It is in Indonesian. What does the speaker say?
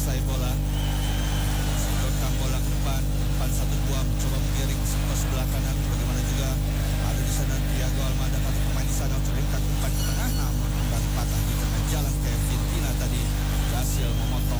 menguasai bola. Sedotkan bola ke depan. Umpan 1-2 mencoba menggiring ke sebelah kanan.